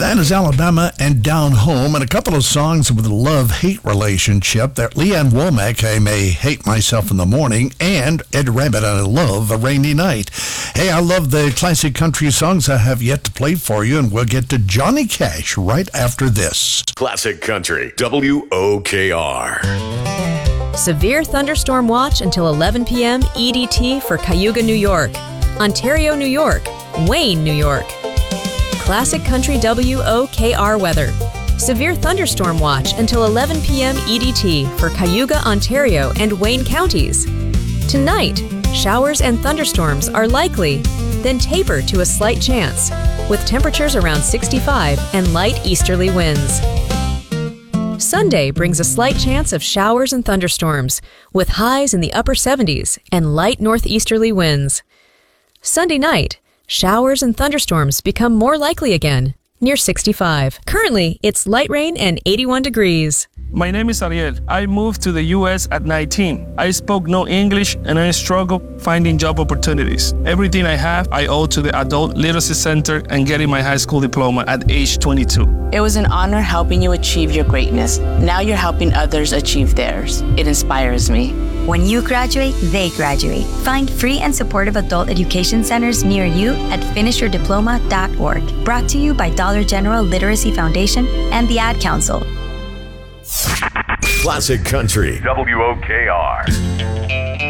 That is Alabama and Down Home, and a couple of songs with a love-hate relationship. That Leanne Womack, I May Hate Myself in the Morning, and Ed Rabbit, I Love a Rainy Night. Hey, I love the classic country songs I have yet to play for you, and we'll get to Johnny Cash right after this. Classic Country, WOKR. Severe thunderstorm watch until 11 p.m. EDT for Cayuga, New York, Ontario, New York, Wayne, New York. Classic Country WOKR weather. Severe thunderstorm watch until 11 p.m. EDT for Cayuga, Ontario, and Wayne counties. Tonight, showers and thunderstorms are likely, then taper to a slight chance, with temperatures around 65 and light easterly winds. Sunday brings a slight chance of showers and thunderstorms, with highs in the upper 70s and light northeasterly winds. Sunday night, showers and thunderstorms become more likely again, near 65. Currently, it's light rain and 81 degrees. My name is Ariel. I moved to the U.S. at 19. I spoke no English and I struggled finding job opportunities. Everything I have, I owe to the Adult Literacy Center and getting my high school diploma at age 22. It was an honor helping you achieve your greatness. Now you're helping others achieve theirs. It inspires me. When you graduate, they graduate. Find free and supportive adult education centers near you at finishyourdiploma.org. Brought to you by Dollar General Literacy Foundation and the Ad Council. Classic Country, WOKR.